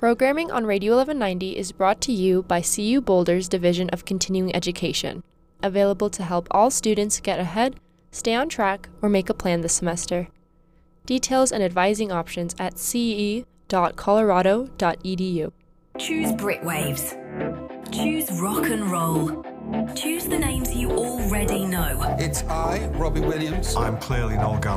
Programming on Radio 1190 is brought to you by CU Boulder's Division of Continuing Education, available to help all students get ahead, stay on track, or make a plan this semester. Details and advising options at ce.colorado.edu. Choose Britwaves. Choose rock and roll. Choose the names you already know. It's I, Robbie Williams. I'm clearly Noel Gallagher.